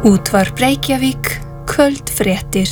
Útvarp Reykjavík, kvöldfréttir.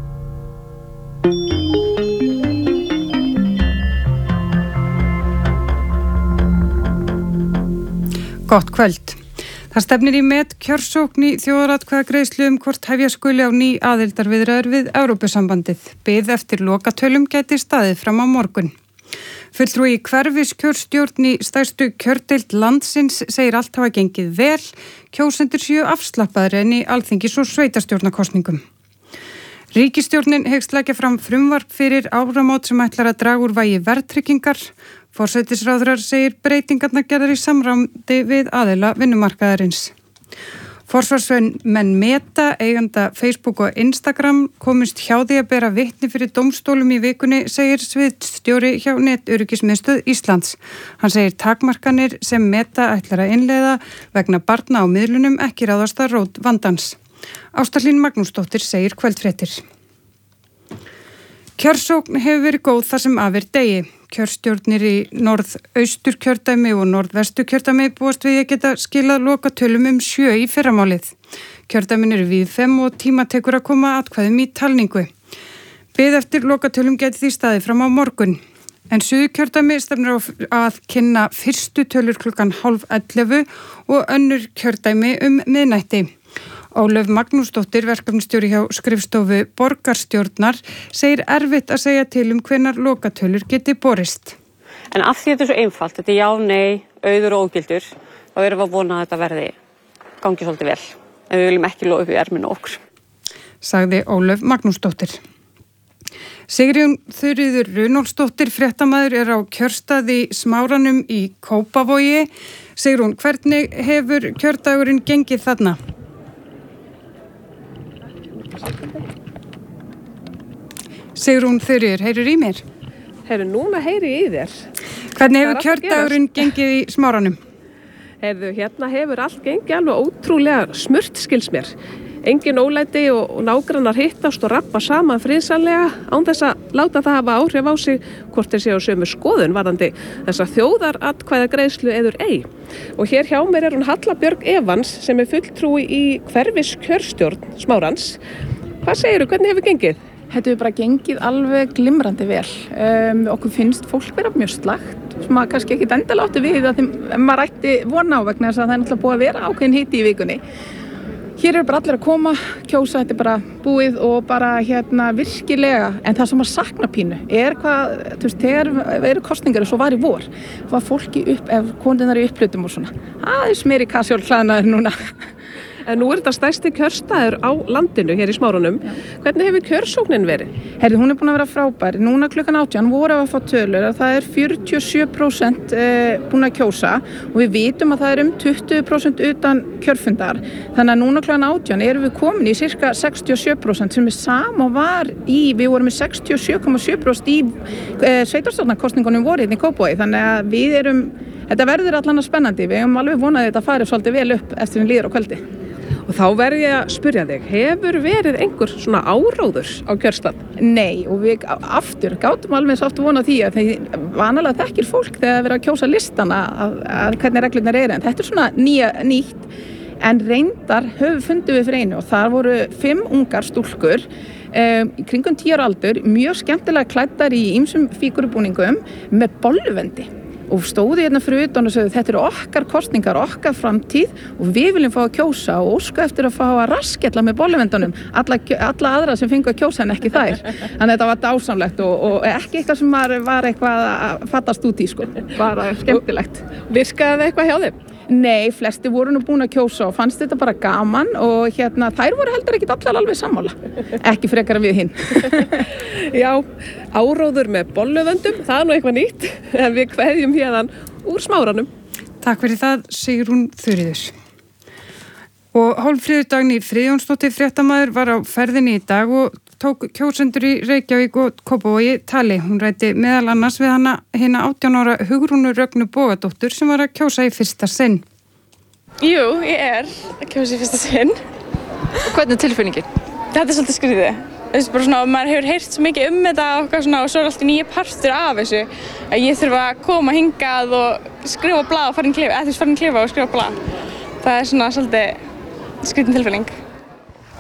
Gott kvöld. Það stefnir í kjörsókn í þjóðaratkvæðagreiðslu hvort hefja skuli á ný aðildarviðræður við Evrópusambandið. Bið eftir lokatölum gæti staðið fram á morgun. Fulltrúi í hverfiskjörstjórn í stærstu kjördeild landsins segir allt hafa gengið vel, kjósendur séu afslappaðri en í alþingis- og sveitarstjórnarkosningum. Ríkisstjórnin hyggst leggja fram frumvarp fyrir áramót sem ætlar að draga úr vægi verðtryggingar. Forsætisráðherra segir breytingarnar gerðar í samráði við aðila vinnumarkaðarins. Forsvarsmenn Meta, eiganda Facebook og Instagram, komust hjá því að bera vitni fyrir dómstólum í vikunni, segir sviðsstjóri hjá Netöryggismiðstöð Íslands. Hann segir takmarkanir sem Meta ætlar að innleiða vegna barna á miðlunum ekki ráðast að rót vandans. Ásta Hlín Magnúsdóttir segir kvöldfréttir. Kjörsókn hefur verið góð þar sem af degi. Kjörstjórnir í norðausturkjördæmi og norðvesturkjördæmi búast við að geta skilað lokatölum 7 í fyrramálið. Kjördæmin eru víðfemm og tíma tekur að koma atkvæðum í talningu. Bið eftir lokatölum geti því staðið fram á morgun. En Suðurkjördæmi stefnir á að kynna fyrstu tölur klukkan 10:30 og önnur kjördæmi miðnætti. Ólöf Magnúsdóttir, verkefnastjóri hjá skrifstofu borgarstjórnar, segir erfitt að segja til hvenær lokatölur geti borist. En af því þetta er svo einfalt, þetta er já, nei, auður og ógildur, þá erum við að vona að þetta gangi svolítið vel. En við viljum ekki lofa upp í erminu okkur. Sagði Ólöf Magnúsdóttir. Sigríður Þuríður Runólfsdóttir, fréttamaður, á kjörstaði Smáranum í Kópavogi. Sigrún, hvernig hefur kjördagurinn gengið þarna? Sigrún Þuríður, heyrir í mér? Núna heyri í þér. Hvernig hefur kjördagurinn gengið í Smáranum? Hérna hefur allt gengið alveg ótrúlega smurt, skils mér. Engin ólæti og nágrannar hittast og rappa saman friðsamlega án þess að láta það hafa áhrif á sig hvort þeir séu á sömu skoðun varðandi þessa þjóðaratkvæðagreiðslu eður ei. Og hér hjá mér hún Halla Björg Evans sem fulltrúi í hverfiskjörstjórn Smárans. Hvað segirðu, hvernig hefur gengið? Þetta hefur bara gengið alveg glimrandi vel. Okkur finnst fólk vera mjög slagt, sem maður kannski ekki endilega átti við að maður ætti vona á vegna þess að það náttúrulega búið að vera ákveðin hiti í vikunni. Hér eru bara allir að koma, kjósa, þetta bara búið og bara virkilega, en það sem að sakna pínu hvað, þegar eru kosningar og svo var í vor, var fólki konurnar í upplutum og svona. Aðeins meiri kasjólklæðnaður núna. En nú þetta stærsti kjörstaður á landinu hér í Smáranum. Hvernig hefur kjörsóknin verið? Hún búin að vera frábær. Núna klukkan 18 voru að fá tölur að það 47% búin að kjósa og við vitum að það 20% utan kjörfundar. Þannig að núna klukkan 18 erum við komin í cirka 67% sem sama var við vorum með 67,7% í sveitarstjórnarkosningunum voru í Kópavogi. Þannig að þetta verður allan spennandi. Við hefum alveg vonað að þetta fari svolítið vel upp eftir en líður á kvöldi. Og þá verð ég að spyrja þig, hefur verið einhver svona áróður á kjörstað? Nei, og við aftur gátum alveg svo oft vonað því að vanalega þekkir fólk þegar verið að kjósa listana að hvernig reglurnar eru, en þetta svona nýtt, en reyndar fundum við fyrir einu og þar voru 5 ungar stúlkur í kringum 10 ára aldur, mjög skemmtilega klæddar í ýmsum fígurubúningum með bolluvendi. Og stóði hérna fyrir utan og sagði þetta eru okkar kosningar, okkar framtíð og við viljum fá að kjósa og óska eftir að fá að raskella með bolluvendunum alla aðra sem fengu að kjósa en ekki þær. Þannig að þetta var dásamlegt og ekki eitthvað sem var eitthvað að fattast út í bara skemmtilegt. Virkaði það eitthvað hjá þeim? Nei, flesti voru nú búin að kjósa og fannst þetta bara gaman og þær voru heldur ekkit allar alveg sammála. Ekki frekar við hinn. Já, áróður með bolluvöndum, það nú eitthvað nýtt, en við kveðjum hérðan úr Smáranum. Takk fyrir það, Sigrún Þuríður. Og Hólmfríður Dagný Friðjónsdóttir, fréttamaður, var á ferðinni í dag og tók kjósendur í Reykjavík og Kópavogi tali. Hún ræddi meðal annars við hina 18 ára Hugrúnu Rögnu Bogadóttur sem var að kjósa í fyrsta sinn. Jú, ég að kjósa í fyrsta sinn. Og hvernig tilfinningin? Þetta svolítið skrítið. Bara svona, maður hefur heyrt svo mikið þetta og svo alltaf nýja partur af þessu að ég þurfa að koma hingað og skrifa blað og fara inn klefa og skrifa blað. Það svona svolítið skrítin tilfinning.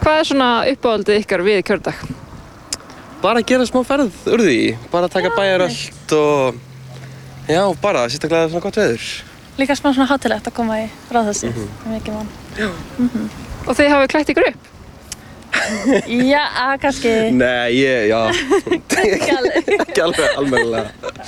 Hvað svona uppáhaldið ykkar við kjördag? Bara gera smá ferð úr því, bara taka bæjaröld og já, bara sérstaklega svona gott veður. Líka smá svona hátíðlegt að koma í Ráðhúsið, mikið mann. Já. Og þið hafið klætt ykkur upp? Já, kannski. Nei, ekki alveg almennilega.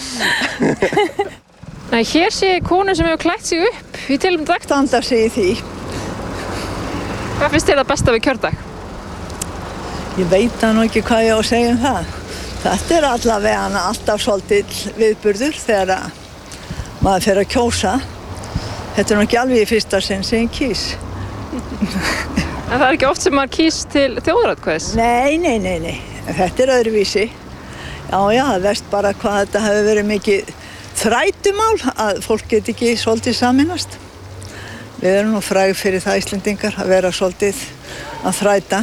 Nei, hér sé ég konu sem hefur klætt sig upp í tilefni dags. Standa sig í því. Hvað finnst þér það besta við kjördag? Ég veit það nú ekki hvað ég á að segja það. Þetta allavega alltaf svolítill viðburður þegar maður fer að kjósa. Þetta nú ekki alveg í fyrsta sinn sem ég kýs. En það ekki oft sem maður kýs til þjóðaratkvæðis? Nei. Þetta öðruvísi. Já, það veist bara hvað þetta hefur verið mikið þrætumál að fólk get ekki svolítið sameinast. Við erum nú fræg fyrir það Íslendingar að vera svolítið að þræta.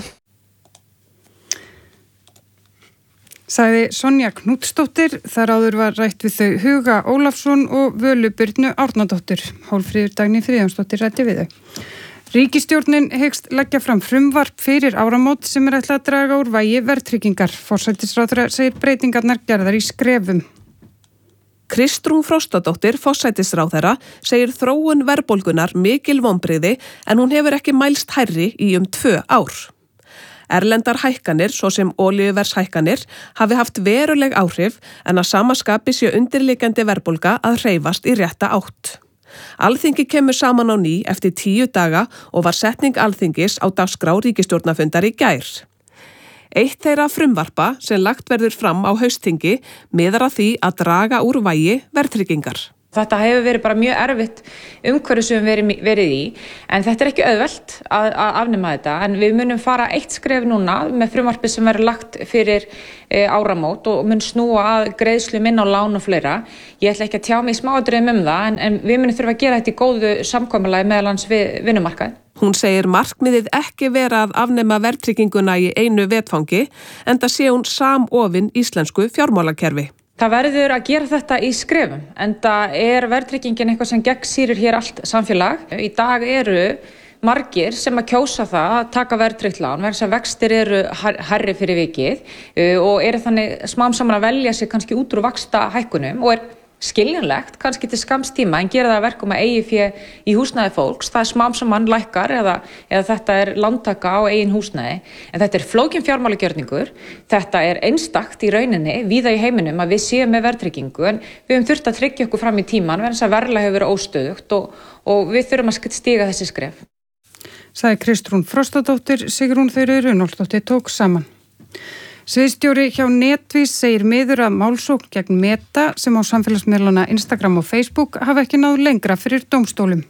Sagði Sonja Knútsdóttir, þar áður var rætt við þau Huga Ólafsson og Völu Birnu Árnadóttir. Hólfríður Dagný Friðjónsdóttir ræddi við þau. Ríkisstjórnin hyggst leggja fram frumvarp fyrir áramót sem ætlað að draga úr vægi verðtryggingar. Forsætisráðherra segir breytingarnar gerðar í skrefum. Kristrún Frostadóttir, forsætisráðherra, segir þróun verðbólgunnar mikil vonbrigði en hún hefur ekki mælst hærri í 2 ár. Erlendar hækkanir, svo sem olíuverðshækkanir, hafi haft veruleg áhrif en að sama skapi sé undirliggjandi verðbólga að hreyfast í rétta átt. Alþingi kemur saman á ný eftir 10 daga og var setning Alþingis á dagskrá ríkisstjórnarfundar í gær. Eitt þeirra frumvarpa sem lagt verður fram á haustþingi miðar að því að draga úr vægi verðtryggingar. Þetta hefur verið bara mjög erfitt umhverfi sem við verið í, en þetta ekki auðvelt að afnema þetta, en við munum fara eitt skref núna með frumvarpi sem verður lagt fyrir áramót og mun snúa að greiðslum inn á lán og fleira. Ég ætla ekki að tjá mig í smáatriðum það, en við munum þurfa að gera þetta í góðu samkomulagi meðal annars við vinnumarkaðinn. Hún segir markmiðið ekki vera að afnema verðtrygginguna í einu vetfangi, enda sé hún samofin íslensku fjármálakerfi. Það verður að gera þetta í skrefum, enda verðtryggingin eitthvað sem gegnsýrir hér allt samfélag. Í dag eru margir sem að kjósa það að taka verðtryggt lán, vegna þess að vextir eru hærri fyrir vikið og eru þannig smám saman að velja sig kannski út úr vaxtahækkunum og skiljanlegt, kannski til skamms tíma, en gera það verkum að eigið fé í húsnæði fólks. Það smám saman lækkar eða þetta lántaka á eigin húsnæði. En þetta flókin fjármálagjörningur. Þetta einstakt í rauninni, víða í heiminum, að við séum með verðtryggingu, en við höfum þurft að tryggja okkur fram í tíman, vegna þess að verðlag hefur verið óstöðugt og við þurfum að stíga þessi skref. Sagði Kristrún Frostadóttir, Sigrún Þuríður Runólfsdóttir tók saman. Sviðsstjóri hjá Netvís segir miður að málsókn gegn Meta sem á samfélagsmiðlana Instagram og Facebook hafa ekki náð lengra fyrir dómstólum.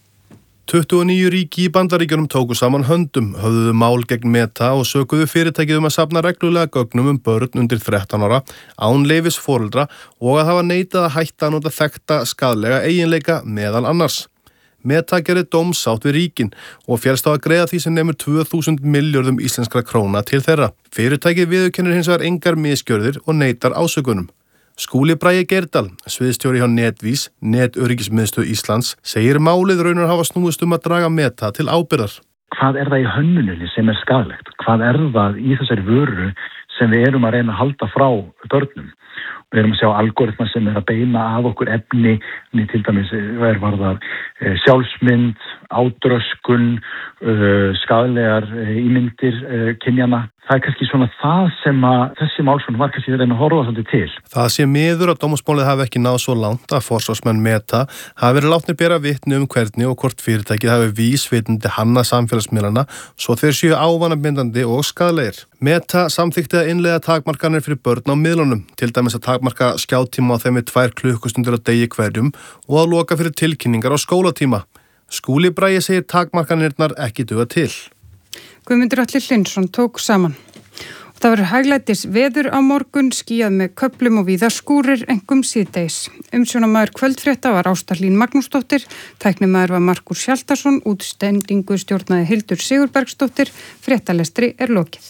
29 ríki í Bandaríkjunum tóku saman höndum, höfðuðu mál gegn Meta og sökuðu fyrirtækið að safna reglulega gögnum börn undir 13 ára, án leyfis foreldra og að hafa neitað að hætta að nota þekkta skaðlega eiginleika meðal annars. Meta gerði dómsátt við ríkin og féllst á að greiða því sem nemur 2000 milljörðum íslenskra króna til þeirra. Fyrirtækið viðurkennir hins vegar engar misgjörðir og neitar ásökunum. Skúli Bragi Geirdal, sviðsstjóri hjá Netvís, Netöryggismiðstöð Íslands, segir málið raunar hafa snúist að draga Meta til ábyrgðar. Hvað það í hönnuninni sem skaðlegt? Hvað það í þessari vöru sem við erum að reyna að halda frá börnum? Við erum að sjá algoritma sem að beina að okkur efni, til dæmis varðar sjálfsmynd, ádröskun, skaðlegar ímyndir kynjana. Það kannski svona það sem að þessi málsvörn var kannski að reyna að horfa svolítið til. Það sé miður að dómsmálið hafi ekki náð svo langt að forsvarsmenn Meta hafi verið látnir bera vitni hvernig og hvort fyrirtækið hafi vísvitandi hanna samfélagsmiðlana svo þeir séu ávanabindandi og skaðlegir. Meta samþykkti að innleiða takmarkanir fyrir börn á miðlunum, til dæmis að takmarka skjátíma á þeim við 2 klukkustundir á degi hverjum og að loka fyrir tilkynningar á skólatíma. Skúli Bragi segir takmarkanirnar ekki duga til. Guðmundur Atli Hlynsson tók saman. Og það verður hæglætis veður á morgun, skýjað með köflum og víða skúrir, einkum síðdegis. Umsjónamaður kvöldfrétta var Ásta Hlín Magnúsdóttir, tæknimaður var Markús Hjaltason, útstendingu stjórnaði Hildur Sigurbergsdóttir, fréttalestri lokið.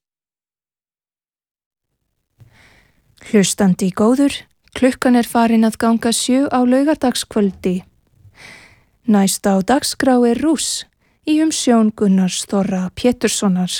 Hlustandi góður, klukkan farin að ganga 7 á laugardagskvöldi. Næst á dagskrá Rúss. í umsjón Gunnars Þorra Péturssonar.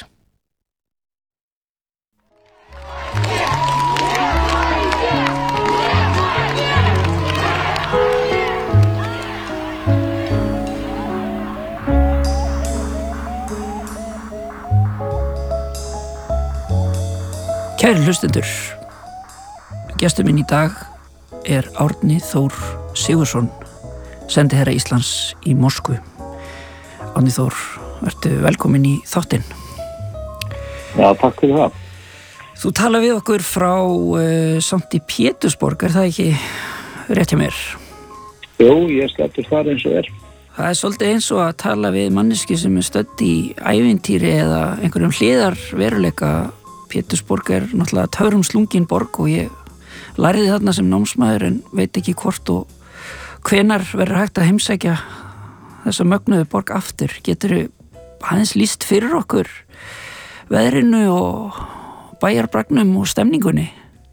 Kæri hlustendur, gestur minn í dag Árni Þór Sigurðsson, sendiherra Íslands í Moskvu. Árni Þór, vertu velkomin í þáttinn. Já, takk fyrir það. Þú tala við okkur frá Sankt Pétursborg, það ekki rétt hjá mér? Jú, ég sleppur þar eins og Það svolítið eins og að tala við manneski sem stödd í ævintýri eða einhverjum hliðar veruleika. Pétursborg náttúrulega töfrum slungin borg og ég lærði þarna sem námsmaður en veit ekki hvort og hvenar verður hægt að heimsækja þessa mögnuðu borg aftur. Geturðu aðeins lýst fyrir okkur veðrinu og bæjarbragnum og stemningunni?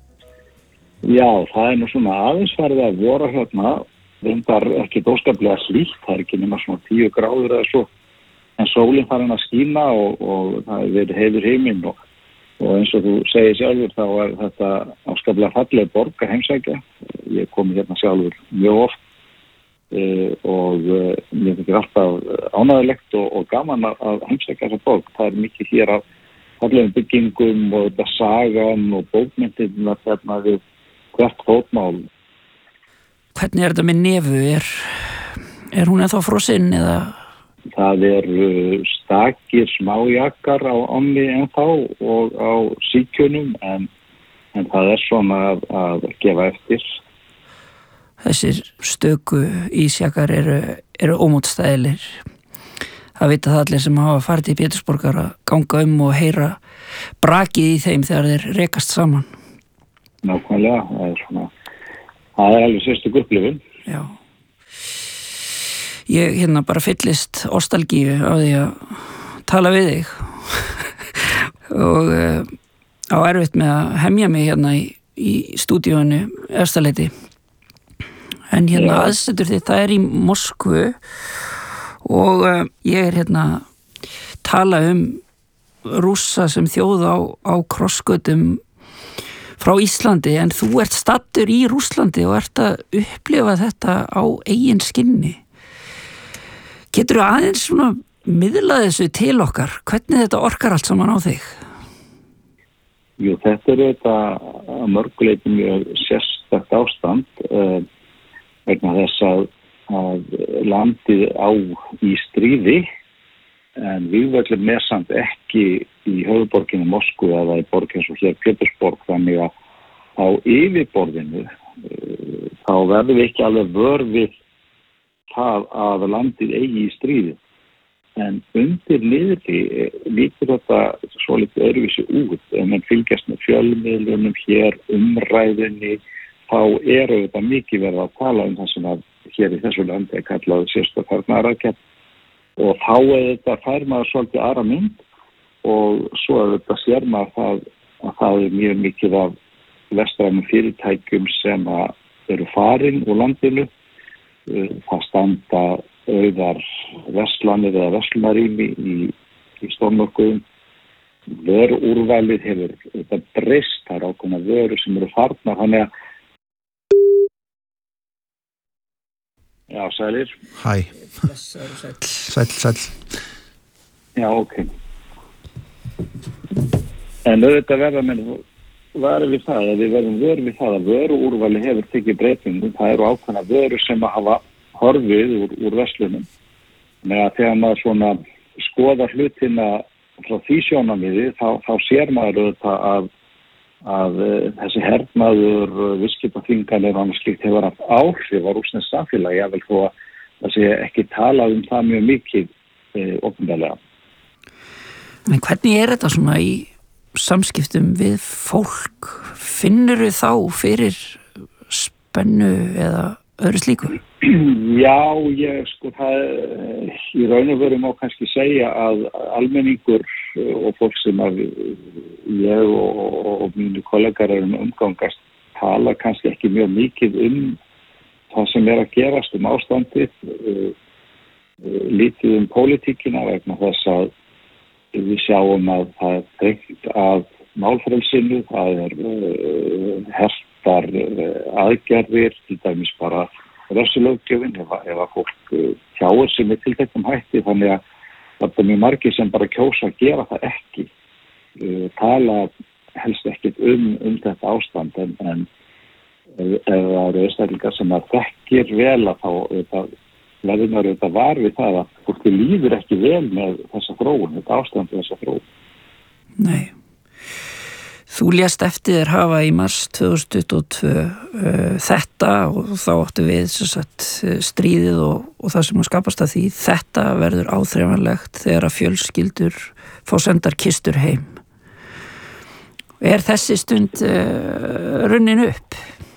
Já, það nú svona aðeins farið að vora hérna, reyndar ekki óskaplega hlýtt, það ekki nema svona 10 gráður eða svo, en sólin farin að skína og það verið heiður heiminn og eins og þú segir sjálfur þá þetta afskaplega falleg borg að heimsækja. Ég komi hérna sjálfur mjög oft og mér finnst alltaf ánægilegt og gaman að heimsækja þessa borg. Það mikið hér af fallegum byggingum og þetta sagan og bókmyndirnar þarna við hvert fótmál. Hvernig þetta með nefu? Er hún ennþá frosinn eða? Það stakir smájakar á ánni ennþá og á síkjunum en það svona að gefa eftir. Þessir stöku ísjakar eru ómótstæðilegir. Það vita það allir sem hafa farið til Pétursborgar að ganga og heyra brakið í þeim þegar þeir rekast saman. Nákvæmlega, það alveg sérstök upplifun. Já. Ég bara fyllist ostalgíu á því að tala við þig og á erfitt með að hemja mig hérna í stúdíóinu Efstaleiti. En aðsetur þitt, það í Moskvu og ég hérna tala Rússa sem þjóð á krossgötum frá Íslandi en þú ert staddur í Rússlandi og ert að upplifa þetta á eigin skinni. Geturðu aðeins svona miðla þessu til okkar? Hvernig þetta orkar allt saman á þig? Jú, þetta þetta að mörguleiti mjög sérstakt ástand vegna þess að landið í stríði en vígvöllur með samt ekki í höfuðborginni Moskvu eða í borg eins og hér Pétursborg, þannig að á yfirborðinu þá verðum við ekki alveg vör við það að landið eigi í stríði. En undir niðri lítur þetta svolítið öðruvísi út. Ef mann fylgjast með fjölmiðlunum hér, umræðunni, þá þetta mikið verið að tala það sem að hér í þessu landi kallað sérstök hernaðaraðgerð. Og þá þetta fær maður svolítið aðra mynd og svo þetta sér maður að það mjög mikið af vestrænum fyrirtækjum sem eru farin úr landinu. Það standa auðar verslanir eða verslunarými í stórmörkuðum. Vöruúrvalið hefur þetta breyst, það ákveðna vörur sem eru farnar, þannig að Já, sælir. Hæ. Sæll. Já, ok. En auðvitað verða menn varir við það, við verðum vör við það að vöruúrvalið hefur tekið breytingum. Það eru ákveðna vörur sem að hafa horfið úr verslunum. Með að þegar maður svona skoðar hlutina frá því sjónarmiði, þá sér maður auðvitað að þessi hernaður, viðskiptaþvinganir og annað slíkt hefur haft áhrif á rússneskt samfélagi, jafnvel þó að það sé ekki talað það mjög mikið opinberlega. En hvernig þetta svona í samskiptum við fólk? Finnurðu þá fyrir spennu eða öðru slíku? Já, það í raun og veru má kannski segja að almenningur og fólk sem að ég og mínu kollegar umgangast tala kannski ekki mjög mikið það sem að gerast ástandið. lítið pólitíkina vegna þess að við sjáum að það þrengt að málfrelsinu, það hertar aðgerðir, til dæmis bara refsilöggjöfin ef að fólk tjáir sig með tilteknum hætti, þannig að það er mjög margir sem bara kjósa að gera það ekki, tala helst ekkert um þetta ástand en ef það eru einstaklingar sem að þekkir vel að þá verður maður auðvitað var við það að fólki líður ekki vel með þessa þróun, þetta ástand þessa þróun. Nei. Þú lést eftir þér hafa í mars 2022 þetta og þá áttu við sagt, stríðið og það sem að skapast að því. Þetta verður áþreifanlegt þegar að fjölskyldur fá sendar kistur heim. Er þessi stund runnin upp?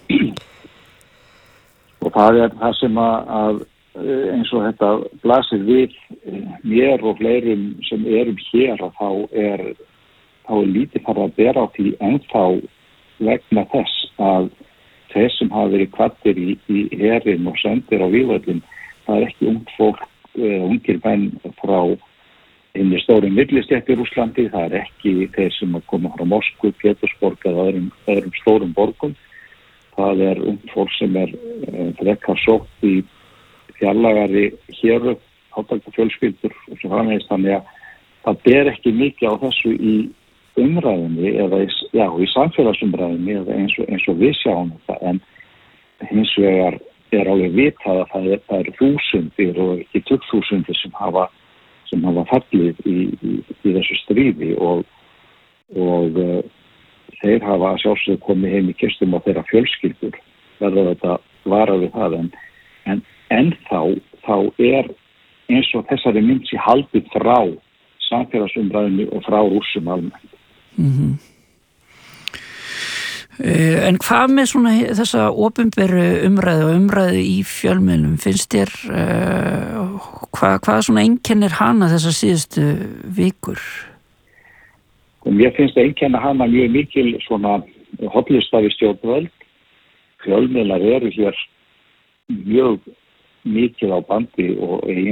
Og það það sem að eins og þetta blasir við mér og fleirum sem erum hér að þá er lítið farið að bera á því ennþá vegna þess að þeir sem hafa verið kvaddir í herin og sendir á vígvöllin, það er ekki ungt fólk, ungir menn frá inni stórum millistétt í Rússlandi, það er ekki þeir sem koma frá Moskvu, Pétursborg eða öðrum stórum borgum, það er ungt fólk sem frekar sótt í fjarlægari héruð, átækjafjölskyldur og svo framvegis, þannig að það ber ekki mikið á þessu í umræðinni eða í samfélagsumræðinni eða eins og við sjáum þetta, en hins vegar alveg vitað að það eru þúsundir og ekki 20.000 sem hafa fallið í þessu stríði og þeir hafa sjálfsögðu komið heim í kistum á þeirra fjölskyldur, verður þetta vara við það, en þá eins og þessari mynd sé haldið frá samfélagsumræðinu og frá Rússum almennt. Mm-hmm. En hvað með svona þessa opinberu umræðu í fjölmiðlum, finnst þér hvað svona einkennir hana þessar síðustu vikur? Mér finnst að einkenna hana mjög mikil svona hollustafi stjórnvöld. Fjölmiðlar eru hér mjög mikið á bandi og